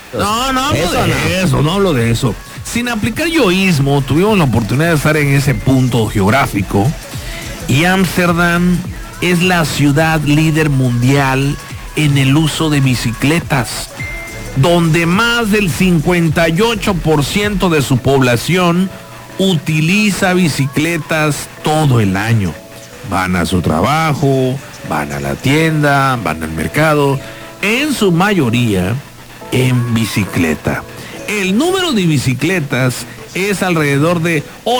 No hablo de eso. Sin aplicar yoísmo, tuvimos la oportunidad de estar en ese punto geográfico y Ámsterdam es la ciudad líder mundial en el uso de bicicletas, donde más del 58% de su población utiliza bicicletas todo el año. Van a su trabajo, van a la tienda, van al mercado, en su mayoría en bicicleta. El número de bicicletas es alrededor de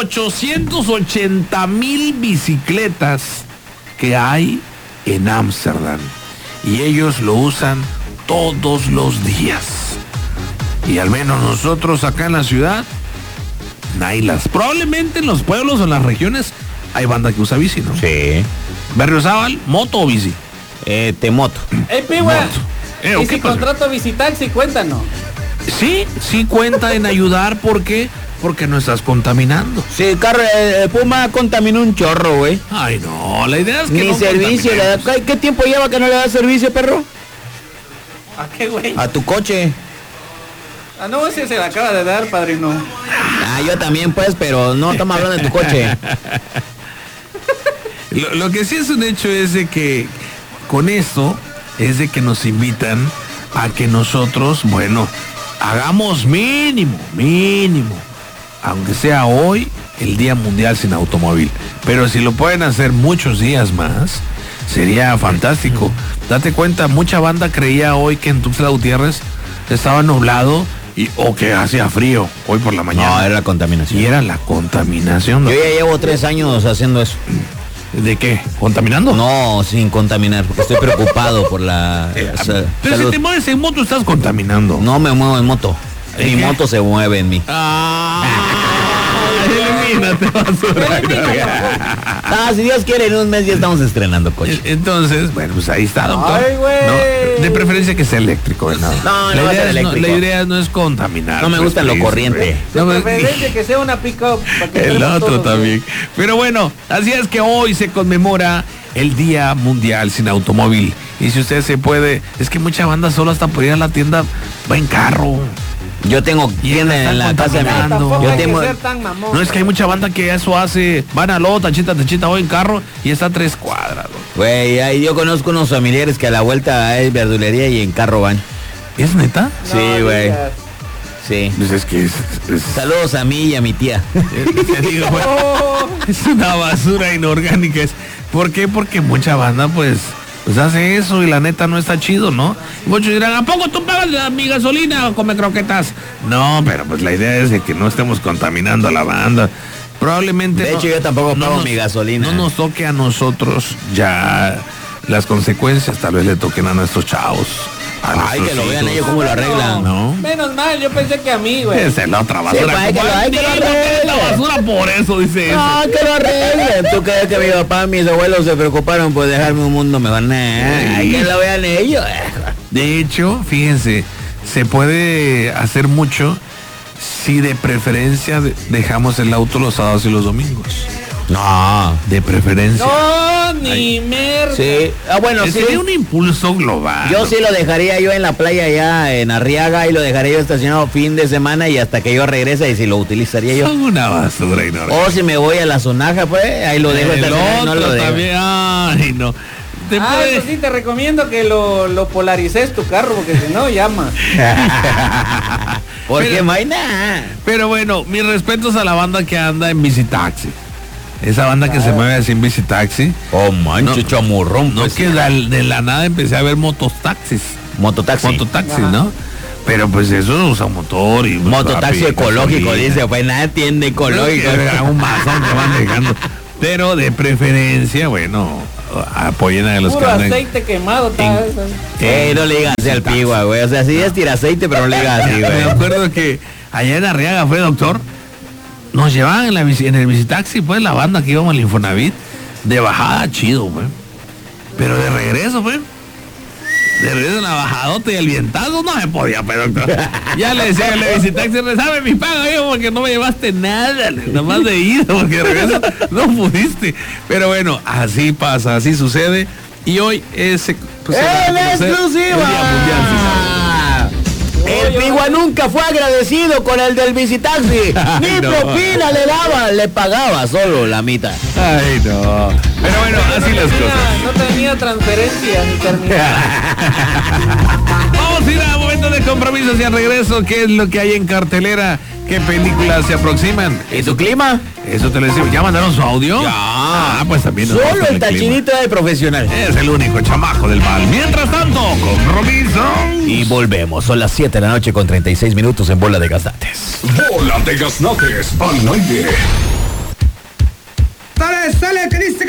880,000 bicicletas que hay en Ámsterdam. Y ellos lo usan todos los días. Y al menos nosotros acá en la ciudad, nailas. Probablemente en los pueblos o en las regiones hay banda que usa bici, ¿no? Sí. Berriozábal, ¿moto o bici? Moto. Pigua. ¿Y si contrato Visitaxi, cuéntanos? Sí cuenta en ayudar porque no estás contaminando. Sí, el carro Puma contaminó un chorro, güey. Ay, no, la idea es que ni no servicio le da. ¿Qué tiempo lleva que no le da servicio, perro? ¿A qué, güey? A tu coche. Ah, no, ese se le acaba de dar, padrino. Ah, yo también, pues, pero no estamos hablando de tu coche. Lo que sí es un hecho es de que con esto es de que nos invitan a que nosotros, bueno, hagamos mínimo, aunque sea hoy, el Día Mundial sin Automóvil. Pero si lo pueden hacer muchos días más, sería fantástico. Date cuenta, mucha banda creía hoy que en Tuxtla Gutiérrez estaba nublado o que hacía frío hoy por la mañana. No, era la contaminación. Y era la contaminación. Yo ya llevo 3 años haciendo eso. ¿De qué? ¿Contaminando? No, sin contaminar, porque estoy preocupado por la pero salud. si te mueves en moto estás contaminando. No me muevo en moto. Mi moto se mueve en mí. Elimínate, basura. Si Dios quiere, en un mes ya estamos estrenando coche. Entonces, bueno, pues ahí está, doctor. Ay, güey. No, de preferencia que sea eléctrico, ¿no? No, la va a idea ser eléctrico. La idea no es contaminar. No me gusta lo corriente. De preferencia que sea una pick-up. El otro también. Pero bueno, así es que hoy se conmemora el Día Mundial sin Automóvil. Y si usted se puede, es que mucha banda solo hasta por ir a la tienda va en carro. Yo tengo tienda en la casa de mi. Yo tengo. No, es que hay mucha banda que eso hace. Van a lo, tachita, hoy en carro y está a 3 cuadras. Güey, ahí yo conozco unos familiares que a la vuelta hay verdulería y en carro van. ¿Es neta? Sí, güey. Sí. Pues es que Saludos a mí y a mi tía. Te digo, bueno, es una basura inorgánica. ¿Por qué? Porque mucha banda pues hace eso y la neta no está chido, ¿no? Muchos dirán, ¿a poco tú pagas mi gasolina o come croquetas? No, pero pues la idea es de que no estemos contaminando a la banda. Probablemente. De hecho, yo tampoco pago mi gasolina. No nos toque a nosotros ya las consecuencias, tal vez le toquen a nuestros chavos. Ay, que lo vean ellos cómo lo arreglan. ¿No? Menos mal, yo pensé que a mí, güey. Esa es la otra basura. Sí, que lo arreglen. La basura por eso, dice eso. No, que lo arreglen. ¿Tú crees que mi papá, mis abuelos se preocuparon por dejarme un mundo mejor? Ay, que lo vean ellos. De hecho, fíjense, se puede hacer mucho si de preferencia dejamos el auto los sábados y los domingos. No. De preferencia. No, ni merda. Sí. Bueno, sí. Sería un impulso global. Yo sí lo dejaría yo en la playa allá en Arriaga y lo dejaría yo estacionado fin de semana y hasta que yo regrese y si lo utilizaría yo. Son una basura enorme. O si me voy a la Zonaja, pues, ahí lo dejo estacionado. No lo dejo. También. Ay, no. Eso sí, te recomiendo que lo polarices tu carro, porque si no, llama. Porque no hay nada. Pero bueno, mis respetos a la banda que anda en bicitaxi. Esa banda que se mueve así en bicitaxi. Oh, mancho, chamorrón. No, pues, que de la nada empecé a ver mototaxis. Mototaxi, ¿no? Pero pues eso usa motor y... Mototaxi ecológico, dice, pues nada tiende ecológico. Un mazón que van dejando. Pero de preferencia, bueno, apoyen a los puro que andan aceite quemado, no le digas así al pigua, güey. O sea, sí es tira aceite, pero no le digas así, güey. Me acuerdo que allá en Arriaga fue, doctor, nos llevaban en el bicitaxi, pues, la banda que íbamos al Infonavit, de bajada, chido, güey. Pero de regreso, pues, en la bajadota y el vientazo no se podía, pues, doctor. Ya le decía al bicitaxi, resabe mi paga, hijo, porque no me llevaste nada, nada más de ida, porque de regreso no pudiste. Pero bueno, así pasa, así sucede. Y hoy es... ¡En exclusiva! El Pigua nunca fue agradecido con el del bicitaxi. Ni no. propina le daba, le pagaba solo la mitad. Ay, no. Pero bueno, así las cosas. No tenía transferencia ni terminal. Vamos a ir a momento de compromisos y al regreso. ¿Qué es lo que hay en cartelera? ¿Qué películas se aproximan? ¿Y tu clima? Eso te lo decimos. ¿Ya mandaron su audio? Ya. Ah, pues también. nos Solo gusta el clima. tachinito de profesional. Es el único chamaco del mal. Mientras tanto, compromiso. Y volvemos. Son las 7 de la noche con 36 minutos en Bola de Gaznates. Bola de Gaznates al aire. Sale, que dice